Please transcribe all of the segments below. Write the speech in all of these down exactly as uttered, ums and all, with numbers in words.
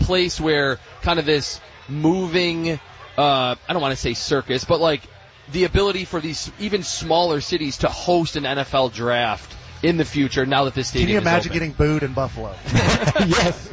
place where kind of this moving, uh, I don't want to say circus, but like the ability for these even smaller cities to host an N F L draft in the future now that this stadium is open. Can you imagine getting booed in Buffalo? Yes.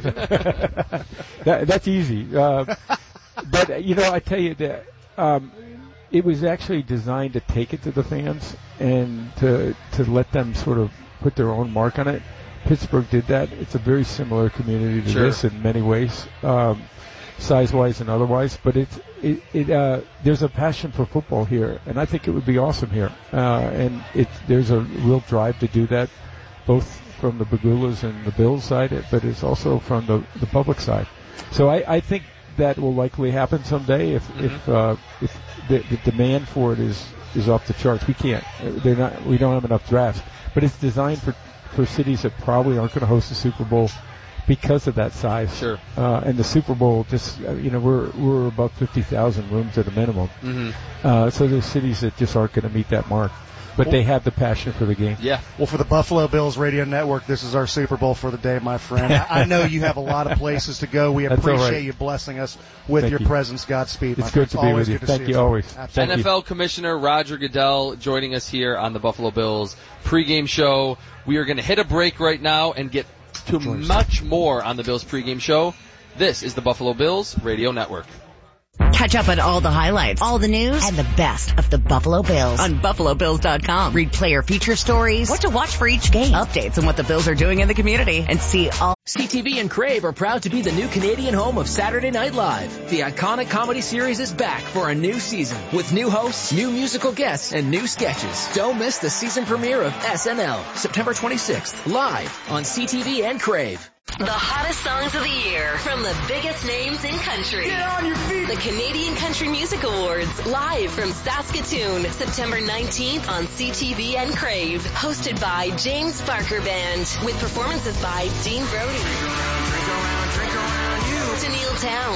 that, that's easy. Uh, but, you know, I tell you that um, it was actually designed to take it to the fans and to to let them sort of put their own mark on it. Pittsburgh did that. It's a very similar community to Sure. this in many ways, um, size-wise and otherwise. But it's, it, it, uh, there's a passion for football here, and I think it would be awesome here. Uh, and it, there's a real drive to do that, both from the Bagulas and the Bills side, but it's also from the, the public side. So I, I think that will likely happen someday if Mm-hmm. if uh, if the, the demand for it is is off the charts. We can't. They're not. We don't have enough drafts. But it's designed for for cities that probably aren't going to host the Super Bowl because of that size. Sure. Uh, and the Super Bowl just, uh, you know, we're we're about fifty thousand rooms at a minimum. Mm-hmm. Uh, so there's cities that just aren't going to meet that mark. But they have the passion for the game. Yeah. Well, for the Buffalo Bills Radio Network, this is our Super Bowl for the day, my friend. I, I know you have a lot of places to go. We That's appreciate all right. you blessing us with Thank your you. presence. Godspeed. It's my good friend. to be always with you. good to Thank see you always. Absolutely. N F L Commissioner Roger Goodell joining us here on the Buffalo Bills pregame show. We are going to hit a break right now and get to much more on the Bills pregame show. This is the Buffalo Bills Radio Network. Catch up on all the highlights, all the news, and the best of the Buffalo Bills on Buffalo Bills dot com. Read player feature stories, what to watch for each game, updates on what the Bills are doing in the community, and see all. C T V and Crave are proud to be the new Canadian home of Saturday Night Live. The iconic comedy series is back for a new season with new hosts, new musical guests, and new sketches. Don't miss the season premiere of S N L, September twenty-sixth, live on C T V and Crave. The hottest songs of the year from the biggest names in country. Get on your feet! The Canadian Country Music Awards, live from Saskatoon, September nineteenth on C T V and Crave. Hosted by James Barker Band, with performances by Dean Brody, drink around, drink around, drink around you, Tennille Town,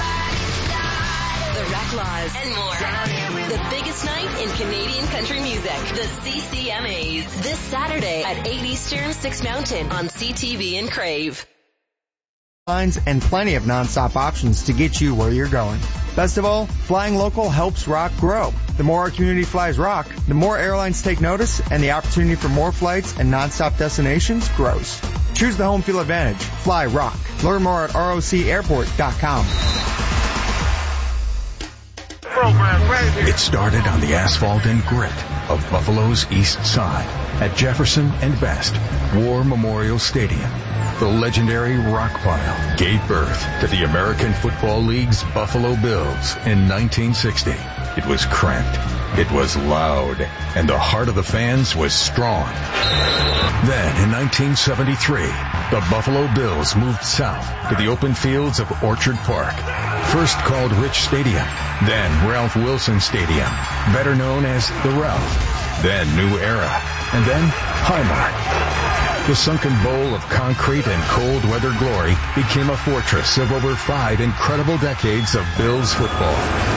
The Reclaws, and more. The biggest night in Canadian country music, the C C M As. This Saturday at eight Eastern, six Mountain on C T V and Crave. Lines and plenty of nonstop options to get you where you're going. Best of all, flying local helps Rock grow. The more our community flies Rock, the more airlines take notice, and the opportunity for more flights and nonstop destinations grows. Choose the home field advantage. Fly Rock. Learn more at R O C airport dot com. It started on the asphalt and grit of Buffalo's East Side at Jefferson and Best War Memorial Stadium. The legendary rock pile gave birth to the American Football League's Buffalo Bills in nineteen sixty. It was cramped, it was loud, and the heart of the fans was strong. Then, in nineteen seventy-three, the Buffalo Bills moved south to the open fields of Orchard Park. First called Rich Stadium, then Ralph Wilson Stadium, better known as the Ralph, then New Era, and then Highmark. The sunken bowl of concrete and cold weather glory became a fortress of over five incredible decades of Bills football.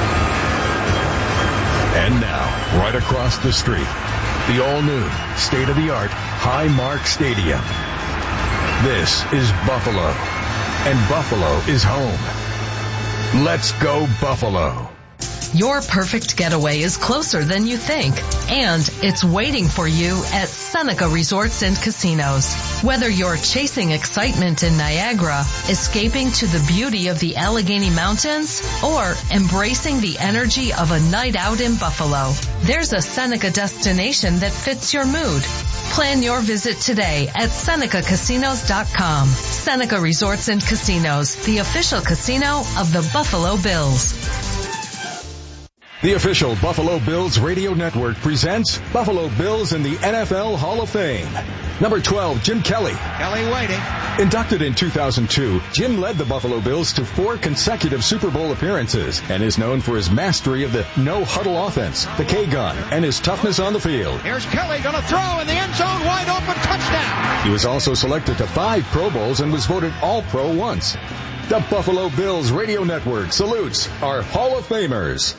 And now, right across the street, the all-new, state-of-the-art Highmark Stadium. This is Buffalo, and Buffalo is home. Let's go Buffalo. Your perfect getaway is closer than you think, and it's waiting for you at Seneca Resorts and Casinos. Whether you're chasing excitement in Niagara, escaping to the beauty of the Allegheny Mountains, or embracing the energy of a night out in Buffalo, there's a Seneca destination that fits your mood. Plan your visit today at Seneca Casinos dot com. Seneca Resorts and Casinos, the official casino of the Buffalo Bills. The official Buffalo Bills radio network presents Buffalo Bills in the N F L Hall of Fame. Number twelve, Jim Kelly. Kelly waiting. Inducted in two thousand two, Jim led the Buffalo Bills to four consecutive Super Bowl appearances and is known for his mastery of the no-huddle offense, the K-gun, and his toughness on the field. Here's Kelly going to throw in the end zone, wide open, touchdown. He was also selected to five Pro Bowls and was voted All-Pro once. The Buffalo Bills radio network salutes our Hall of Famers.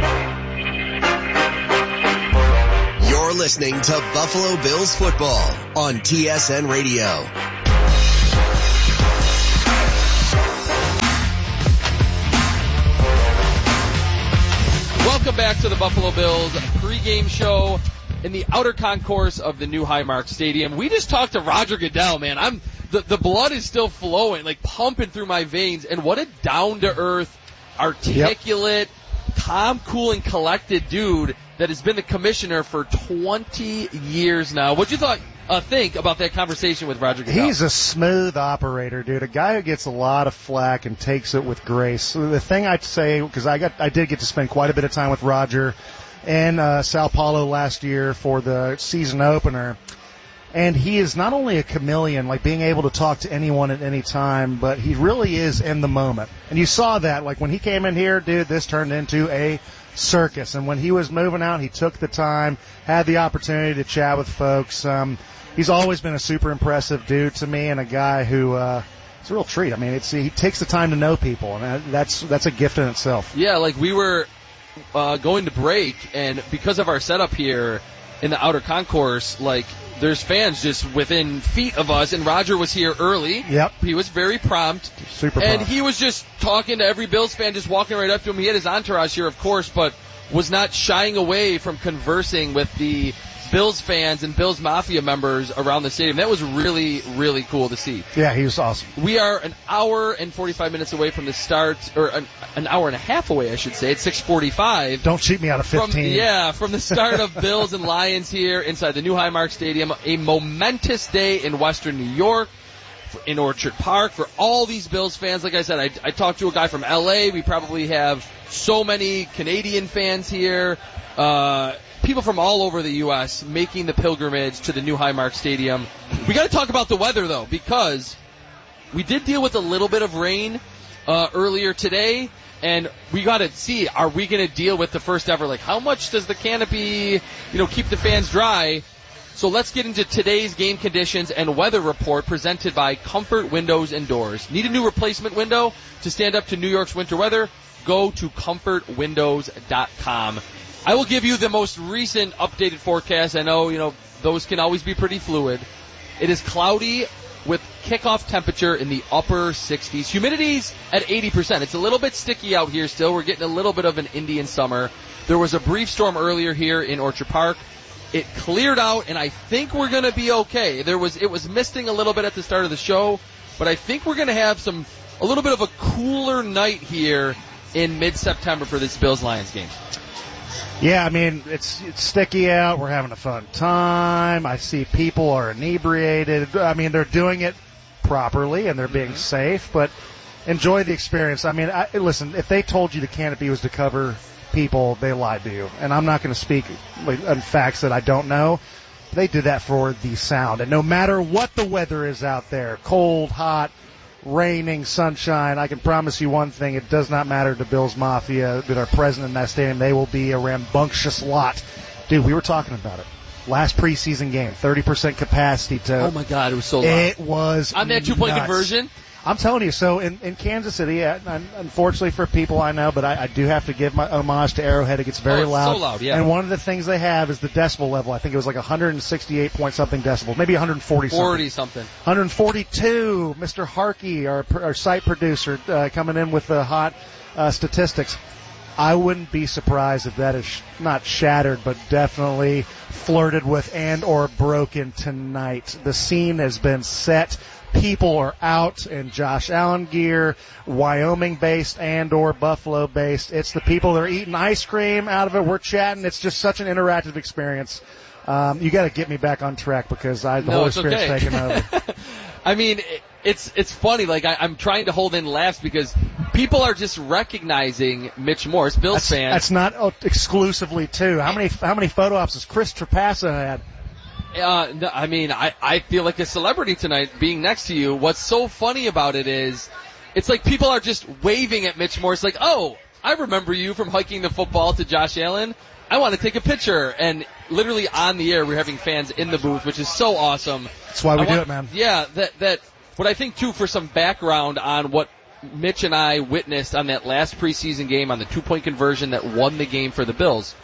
You're listening to Buffalo Bills football on T S N Radio. back to the Buffalo Bills pregame show in the outer concourse of the new Highmark Stadium. We just talked to Roger Goodell, man. I'm the, the blood is still flowing, like pumping through my veins. And what a down-to-earth, articulate, yep. calm, cool, and collected dude that has been the commissioner for twenty years now. What you thought? Uh, think about that conversation with Roger Goodell. He's a smooth operator, dude. A guy who gets a lot of flack and takes it with grace. The thing I'd say, because I got, I did get to spend quite a bit of time with Roger in uh, Sao Paulo last year for the season opener, and he is not only a chameleon, like being able to talk to anyone at any time, but he really is in the moment. And you saw that, like when he came in here, dude, this turned into a circus. And when he was moving out, he took the time, had the opportunity to chat with folks. Um, he's always been a super impressive dude to me, and a guy who uh, it's a real treat. I mean, it's he takes the time to know people, and that's that's a gift in itself. Yeah, like we were uh, going to break, and because of our setup here in the outer concourse, like there's fans just within feet of us, and Roger was here early. Yep. He was very prompt. Super prompt. And he was just talking to every Bills fan, just walking right up to him. He had his entourage here, of course, but was not shying away from conversing with the Bills fans and Bills Mafia members around the stadium. That was really, really cool to see. Yeah, he was awesome. We are an hour and forty-five minutes away from the start, or an, an hour and a half away, I should say. It's six forty-five. Don't cheat me out of fifteen. From, yeah, from the start of Bills and Lions here inside the new Highmark Stadium. A momentous day in Western New York, in Orchard Park, for all these Bills fans. Like I said, I, I talked to a guy from L A. We probably have so many Canadian fans here. Uh, people from all over the U S making the pilgrimage to the new Highmark Stadium. We got to talk about the weather, though, because we did deal with a little bit of rain uh, earlier today, and we got to see, are we going to deal with the first ever, like, how much does the canopy, you know, keep the fans dry? So let's get into today's game conditions and weather report presented by Comfort Windows and Doors. Need a new replacement window to stand up to New York's winter weather? Go to comfort windows dot com. I will give you the most recent updated forecast. I know, you know, those can always be pretty fluid. It is cloudy with kickoff temperature in the upper sixties. Humidity's at eighty percent. It's a little bit sticky out here still. We're getting a little bit of an Indian summer. There was a brief storm earlier here in Orchard Park. It cleared out, and I think we're going to be okay. There was, it was misting a little bit at the start of the show, but I think we're going to have some, a little bit of a cooler night here in mid-September for this Bills-Lions game. Yeah, I mean, it's it's sticky out. We're having a fun time. I see people are inebriated. I mean, they're doing it properly, and they're being mm-hmm. safe, but enjoy the experience. I mean, I, listen, if they told you the canopy was to cover people, they lied to you. And I'm not going to speak on facts that I don't know. They did that for the sound. And no matter what the weather is out there, cold, hot, raining, sunshine, I can promise you one thing, it does not matter to Bills Mafia that are present in that stadium. They will be a rambunctious lot. Dude, we were talking about it. Last preseason game, thirty percent capacity to... Oh, my God, it was so loud. It was on that two-point nuts. Conversion? I'm telling you, so in, in Kansas City, yeah, unfortunately for people I know, but I, I do have to give my homage to Arrowhead. It gets very oh, loud. So loud, yeah. And one of the things they have is the decibel level. I think it was like one hundred sixty-eight point something decibels, maybe one hundred forty something. forty something. one hundred forty-two. Mister Harkey, our, our site producer, uh, coming in with the hot uh, statistics. I wouldn't be surprised if that is sh- not shattered, but definitely flirted with and or broken tonight. The scene has been set. People are out in Josh Allen gear, Wyoming-based and or Buffalo-based. It's the people that are eating ice cream out of it. We're chatting. It's just such an interactive experience. Um, you got to get me back on track because I, the no, Holy it's Spirit's okay. taking over. I mean, it's it's funny. Like I, I'm trying to hold in laughs because people are just recognizing Mitch Morse, Bills that's, fans. That's not oh, exclusively too. How many how many photo ops has Chris Trapassa had? Uh, no, I mean, I, I feel like a celebrity tonight being next to you. What's so funny about it is, it's like people are just waving at Mitch Morse like, oh, I remember you from hiking the football to Josh Allen. I want to take a picture. And literally on the air, we're having fans in the booth, which is so awesome. That's why we I do want, it, man. Yeah, that, that, what I think too, for some background on what Mitch and I witnessed on that last preseason game on the two-point conversion that won the game for the Bills.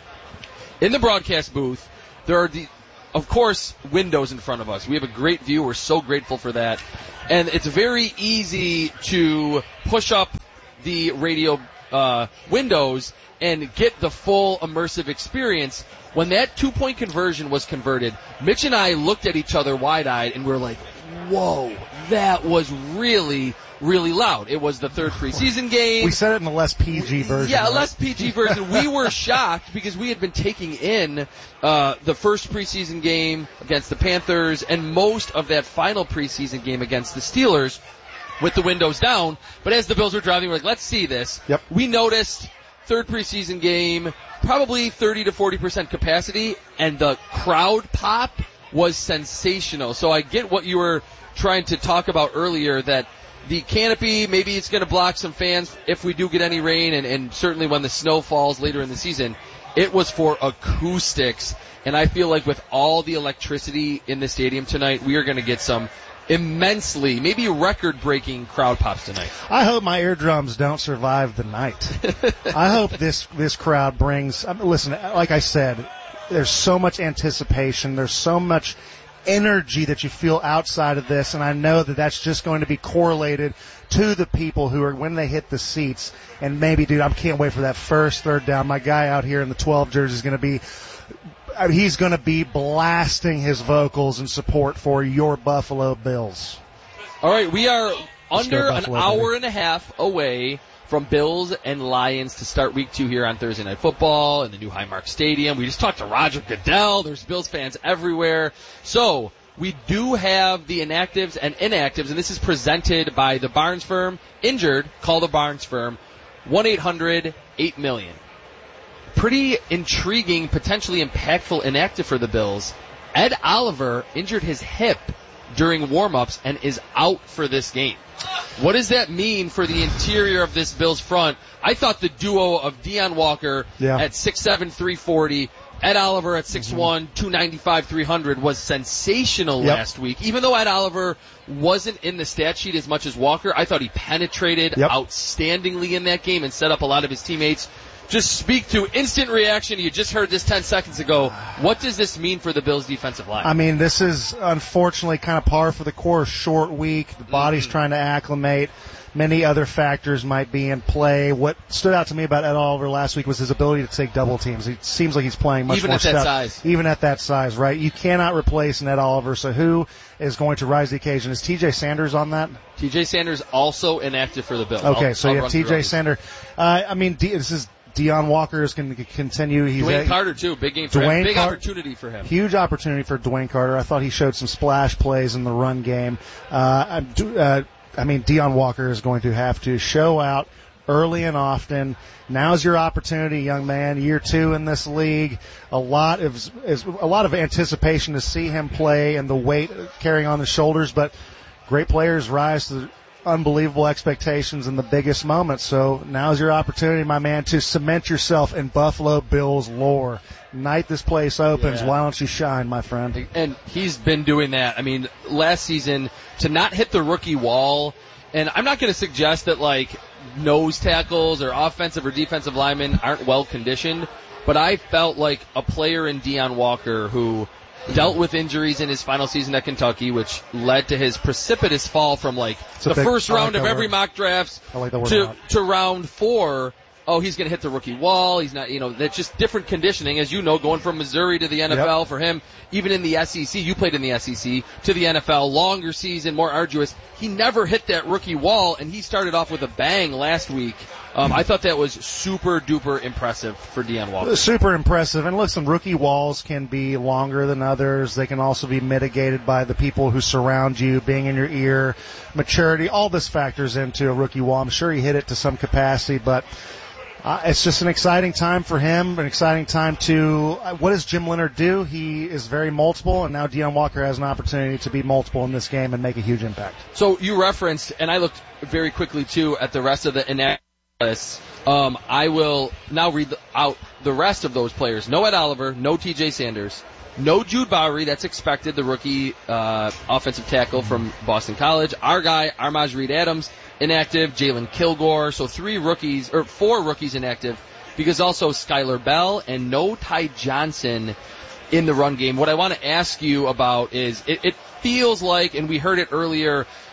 In the broadcast booth, there are the, of course, windows in front of us. We have a great view. We're so grateful for that. And it's very easy to push up the radio uh, windows and get the full immersive experience. When that two-point conversion was converted, Mitch and I looked at each other wide-eyed and we were like, whoa, that was really, really loud. It was the third preseason game. We said it in the less P G version. Yeah, a right? less P G version. We were shocked because we had been taking in uh, the first preseason game against the Panthers and most of that final preseason game against the Steelers with the windows down. But as the Bills were driving, we were like, let's see this. Yep. We noticed third preseason game, probably thirty to forty percent capacity, and the crowd pop was sensational. So I get what you were trying to talk about earlier, that the canopy, maybe it's going to block some fans if we do get any rain, and, and certainly when the snow falls later in the season. It was for acoustics, and I feel like with all the electricity in the stadium tonight, we are going to get some immensely, maybe record-breaking crowd pops tonight. I hope my eardrums don't survive the night. I hope this this crowd brings. I mean, listen, like I said, there's so much anticipation. There's so much energy that you feel outside of this, and I know that that's just going to be correlated to the people who are when they hit the seats. And maybe, dude, I can't wait for that first third down. My guy out here in the twelve jersey is going to be. He's going to be blasting his vocals in support for your Buffalo Bills. All right, we are Let's under Buffalo, an hour baby. and a half away from Bills and Lions to start week two here on Thursday Night Football in the new Highmark Stadium. We just talked to Roger Goodell. There's Bills fans everywhere. So we do have the inactives and inactives, and this is presented by the Barnes Firm. Injured, call the Barnes Firm, one eight hundred eight million. Pretty intriguing, potentially impactful inactive for the Bills. Ed Oliver injured his hip during warm-ups and is out for this game. What does that mean for the interior of this Bills front? I thought the duo of Deion Walker yeah. at six seven, three forty, Ed Oliver at six one, two ninety-five, three hundred was sensational yep. last week. Even though Ed Oliver wasn't in the stat sheet as much as Walker, I thought he penetrated yep. outstandingly in that game and set up a lot of his teammates. Just speak to instant reaction. You just heard this ten seconds ago. What does this mean for the Bills' defensive line? I mean, this is unfortunately kind of par for the course. Short week. The body's mm-hmm. trying to acclimate. Many other factors might be in play. What stood out to me about Ed Oliver last week was his ability to take double teams. It seems like he's playing much even more at that stuff. size. Even at that size, right? You cannot replace an Ed Oliver. So who is going to rise to the occasion? Is T J Sanders on that? T J Sanders also inactive for the Bills. Okay, I'll, so I'll you have T J Sanders. Uh, I mean, D- this is. Deion Walker is going to continue. He's Dwayne a, Carter, too. Big game for Dwayne him. Big Car- opportunity for him. Huge opportunity for Dwayne Carter. I thought he showed some splash plays in the run game. Uh, uh, I mean, Deion Walker is going to have to show out early and often. Now's your opportunity, young man. Year two in this league. A lot of is a lot of anticipation to see him play and the weight carrying on his shoulders. But great players rise to the unbelievable expectations in the biggest moments. So now's your opportunity, my man, to cement yourself in Buffalo Bills lore. Night this place opens. Yeah. Why don't you shine, my friend? And he's been doing that. I mean, last season, to not hit the rookie wall, and I'm not going to suggest that, like, nose tackles or offensive or defensive linemen aren't well conditioned, but I felt like a player in Deion Walker who dealt with injuries in his final season at Kentucky, which led to his precipitous fall from like it's the big, first round like of every word. mock drafts like to to round four. Oh, he's going to hit the rookie wall. He's not, you know, that's just different conditioning, as you know, going from Missouri to the N F L yep. for him, even in the S E C. You played in the S E C to the N F L, longer season, more arduous. He never hit that rookie wall, and he started off with a bang last week. Um, I thought that was super duper impressive for Deion Walker. Super impressive. And listen, rookie walls can be longer than others. They can also be mitigated by the people who surround you, being in your ear, maturity. All this factors into a rookie wall. I'm sure he hit it to some capacity, but uh, it's just an exciting time for him, an exciting time to uh, what does Jim Leonard do? He is very multiple, and now Deion Walker has an opportunity to be multiple in this game and make a huge impact. So you referenced, and I looked very quickly, too, at the rest of the inactive. Um, I will now read the, out the rest of those players. No Ed Oliver, no T J Sanders, no Jude Bowery, that's expected, the rookie uh, offensive tackle from Boston College. Our guy, Armaj Reed-Adams, inactive. Jalen Kilgore, so three rookies, or four rookies inactive, because also Skylar Bell and no Ty Johnson in the run game. What I want to ask you about is, it, it feels like, and we heard it earlier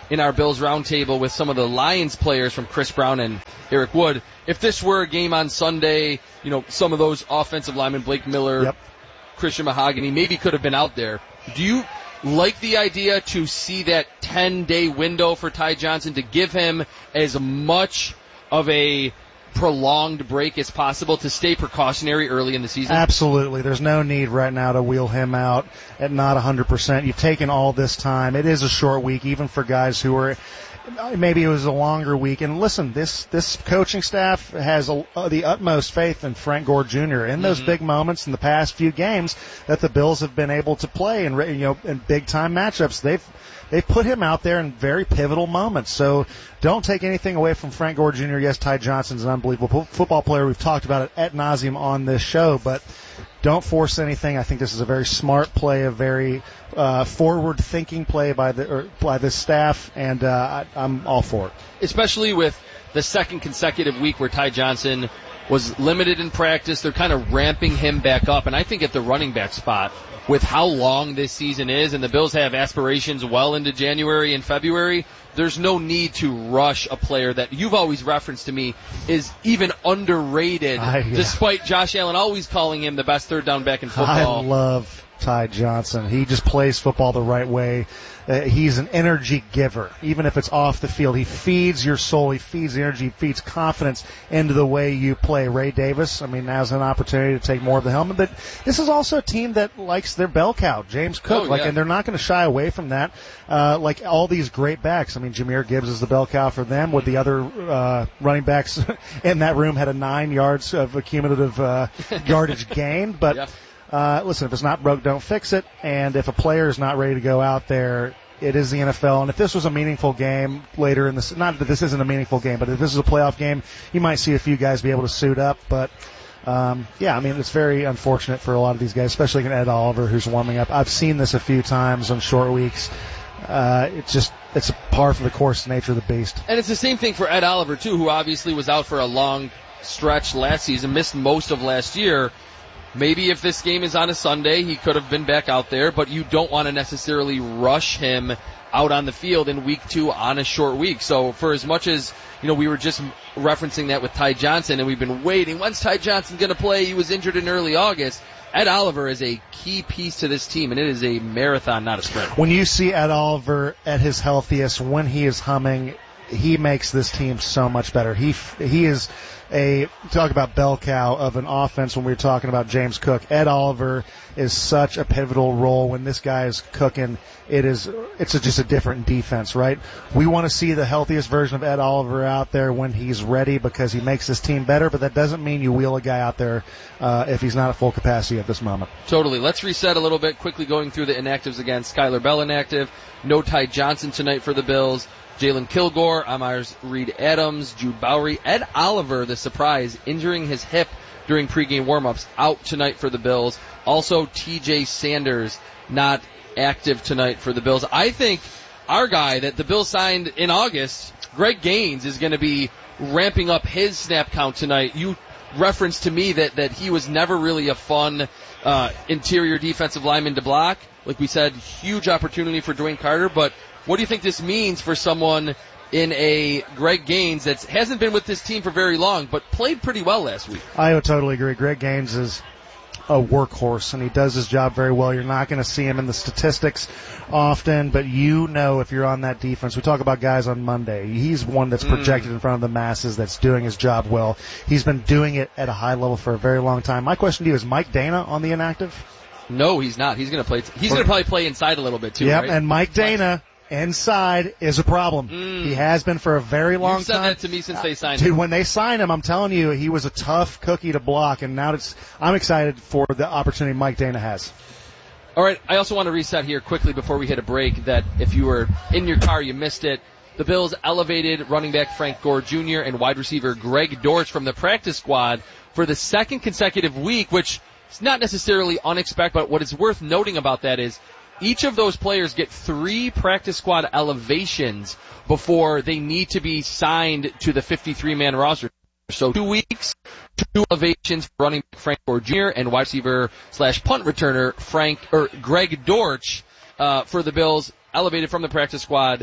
in our Bills roundtable with some of the Lions players from Chris Brown and Eric Wood. If this were a game on Sunday, you know, some of those offensive linemen, Blake Miller, yep. Christian Mahogany, maybe could have been out there. Do you like the idea to see that ten-day window for Ty Johnson to give him as much of a prolonged break as possible to stay precautionary early in the season? Absolutely. There's no need right now to wheel him out at not one hundred percent. You've taken all this time. It is a short week, even for guys who are, maybe it was a longer week. And listen, this, this coaching staff has a, uh, the utmost faith in Frank Gore Junior in those mm-hmm. big moments in the past few games that the Bills have been able to play in, you know, in big time matchups. They've, They've put him out there in very pivotal moments. So don't take anything away from Frank Gore Junior Yes, Ty Johnson's an unbelievable football player. We've talked about it ad nauseum on this show, but don't force anything. I think this is a very smart play, a very uh, forward-thinking play by the or by the staff, and uh, I, I'm all for it. Especially with the second consecutive week where Ty Johnson was limited in practice. They're kind of ramping him back up, and I think at the running back spot, with how long this season is, and the Bills have aspirations well into January and February, there's no need to rush a player that you've always referenced to me is even underrated, I, yeah. despite Josh Allen always calling him the best third down back in football. I love Ty Johnson. He just plays football the right way. Uh, he's an energy giver. Even if it's off the field, he feeds your soul. He feeds the energy, he feeds confidence into the way you play. Ray Davis, I mean, now's an opportunity to take more of the helmet. But this is also a team that likes their bell cow, James Cook. Oh, like, yeah. and they're not going to shy away from that. Uh, like all these great backs. I mean, Jahmyr Gibbs is the bell cow for them. With the other uh, running backs in that room had a nine yards of accumulative uh, yardage gain. But yeah. Uh, listen, if it's not broke, don't fix it. And if a player is not ready to go out there, it is the N F L. And if this was a meaningful game later in the, not that this isn't a meaningful game, but if this is a playoff game, you might see a few guys be able to suit up. But, um, yeah, I mean, it's very unfortunate for a lot of these guys, especially Ed Oliver, who's warming up. I've seen this a few times on short weeks. Uh, it's just, it's a par for the course nature of the beast. And it's the same thing for Ed Oliver, too, who obviously was out for a long stretch last season, missed most of last year. Maybe if this game is on a Sunday, he could have been back out there, but you don't want to necessarily rush him out on the field in week two on a short week. So for as much as, you know, we were just referencing that with Ty Johnson, and we've been waiting, when's Ty Johnson going to play? He was injured in early August. Ed Oliver is a key piece to this team, and it is a marathon, not a sprint. When you see Ed Oliver at his healthiest, when he is humming, he makes this team so much better. He he is a, talk about bell cow of an offense when we were talking about James Cook. Ed Oliver is such a pivotal role when this guy is cooking. It is, it's a, just a different defense, right? We want to see the healthiest version of Ed Oliver out there when he's ready because he makes this team better, but that doesn't mean you wheel a guy out there uh, if he's not at full capacity at this moment. Totally. Let's reset a little bit, quickly going through the inactives again. Skylar Bell inactive. No Ty Johnson tonight for the Bills. Jalen Kilgore, Amars Reed Adams, Jude Bowery, Ed Oliver, the surprise, injuring his hip during pregame warmups, out tonight for the Bills. Also, T J Sanders, not active tonight for the Bills. I think our guy that the Bills signed in August, Greg Gaines, is going to be ramping up his snap count tonight. You referenced to me that, that he was never really a fun uh, interior defensive lineman to block. Like we said, huge opportunity for Dwayne Carter, but what do you think this means for someone in a Greg Gaines that hasn't been with this team for very long, but played pretty well last week? I would totally agree. Greg Gaines is a workhorse, and he does his job very well. You're not going to see him in the statistics often, but you know if you're on that defense. We talk about guys on Monday. He's one that's projected mm. in front of the masses that's doing his job well. He's been doing it at a high level for a very long time. My question to you, is Mike Dana on the inactive? No, he's not. He's going to play. He's going to probably play inside a little bit too. Yep, right? and Mike Dana inside is a problem. Mm. He has been for a very long You've said time. that to me since they signed Dude, him. when they signed him, I'm telling you, he was a tough cookie to block, and now it's, I'm excited for the opportunity Mike Dana has. All right, I also want to reset here quickly before we hit a break that if you were in your car, you missed it. The Bills elevated running back Frank Gore Junior and wide receiver Greg Dortch from the practice squad for the second consecutive week, which is not necessarily unexpected, but what is worth noting about that is each of those players get three practice squad elevations before they need to be signed to the fifty-three man roster. So two weeks, two elevations for running back Frank Gore Junior and wide receiver slash punt returner Frank or Greg Dortch uh, for the Bills, elevated from the practice squad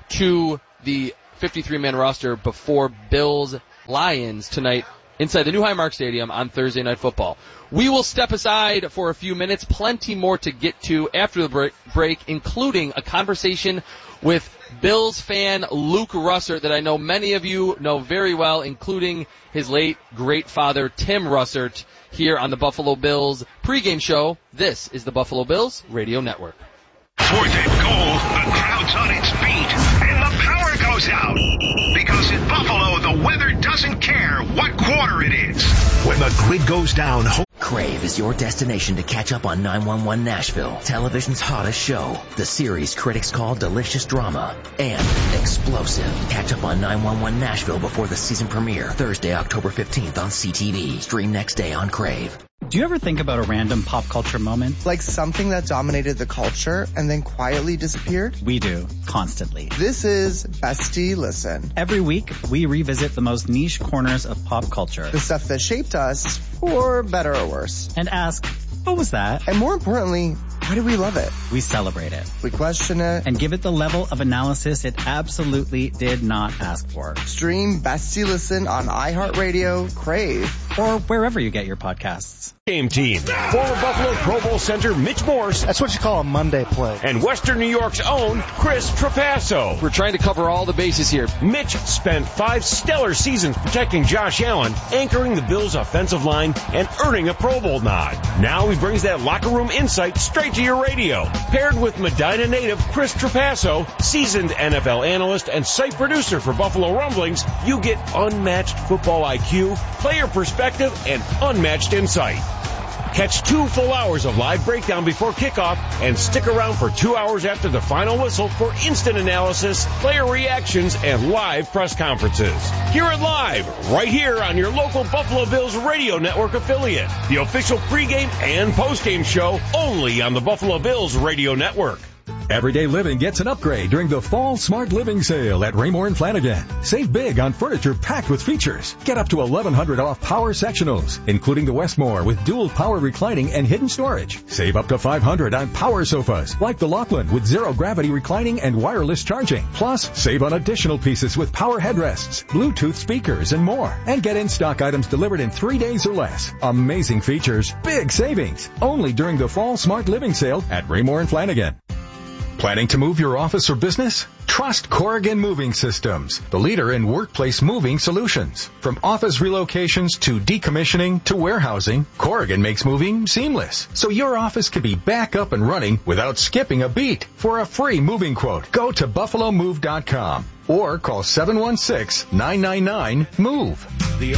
to the fifty-three man roster before Bills Lions tonight inside the new Highmark Stadium on Thursday Night Football. We will step aside for a few minutes. Plenty more to get to after the break, break including a conversation with Bills fan Luke Russert that I know many of you know very well, including his late great father Tim Russert, here on the Buffalo Bills pregame show. This is the Buffalo Bills Radio Network. Fourth and goal, the crowd's on its feet, and the power goes out. Because in Buffalo, the weather doesn't care what quarter it is. When the grid goes down... Crave is your destination to catch up on nine one one Nashville, television's hottest show. The series critics call delicious drama and explosive. Catch up on nine one one Nashville before the season premiere, Thursday, October fifteenth on C T V. Stream next day on Crave. Do you ever think about a random pop culture moment? Like something that dominated the culture and then quietly disappeared? We do, constantly. This is Bestie Listen. Every week, we revisit the most niche corners of pop culture. The stuff that shaped us, for better or worse. And ask, what was that? And more importantly, why do we love it? We celebrate it. We question it. And give it the level of analysis it absolutely did not ask for. Stream Bestie Listen on iHeartRadio, Crave, or wherever you get your podcasts. Game team. Former Buffalo Pro Bowl center Mitch Morse. That's what you call a Monday play. And Western New York's own Chris Trapasso. We're trying to cover all the bases here. Mitch spent five stellar seasons protecting Josh Allen, anchoring the Bills' offensive line, and earning a Pro Bowl nod. Now he brings that locker room insight straight to your radio. Paired with Medina native Chris Trapasso, seasoned N F L analyst and site producer for Buffalo Rumblings, you get unmatched football I Q, player perspective, and unmatched insight. Catch two full hours of live breakdown before kickoff and stick around for two hours after the final whistle for instant analysis, player reactions, and live press conferences. Hear it live right here on your local Buffalo Bills Radio Network affiliate. The official pregame and postgame show only on the Buffalo Bills Radio Network. Everyday living gets an upgrade during the Fall Smart Living Sale at Raymore and Flanagan. Save big on furniture packed with features. Get up to eleven hundred dollars off power sectionals, including the Westmore with dual power reclining and hidden storage. Save up to five hundred dollars on power sofas, like the Laughlin with zero gravity reclining and wireless charging. Plus, save on additional pieces with power headrests, Bluetooth speakers, and more. And get in-stock items delivered in three days or less. Amazing features, big savings. Only during the Fall Smart Living Sale at Raymore and Flanagan. Planning to move your office or business? Trust Corrigan Moving Systems, the leader in workplace moving solutions. From office relocations to decommissioning to warehousing, Corrigan makes moving seamless, so your office can be back up and running without skipping a beat. For a free moving quote, go to buffalo move dot com or call seven one six, nine nine nine, MOVE. The